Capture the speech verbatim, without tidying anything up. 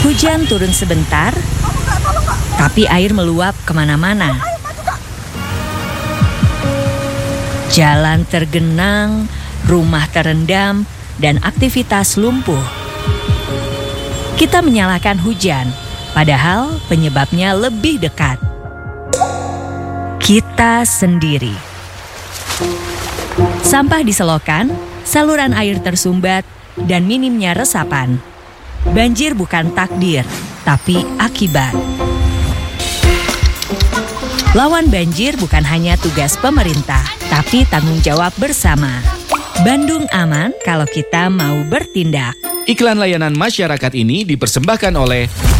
Hujan turun sebentar, tapi air meluap kemana-mana. Jalan tergenang, rumah terendam, dan aktivitas lumpuh. Kita menyalahkan hujan, padahal penyebabnya lebih dekat. Kita sendiri. Sampah di selokan, saluran air tersumbat, dan minimnya resapan. Banjir bukan takdir, tapi akibat. Lawan banjir bukan hanya tugas pemerintah, tapi tanggung jawab bersama. Bandung aman kalau kita mau bertindak. Iklan layanan masyarakat ini dipersembahkan oleh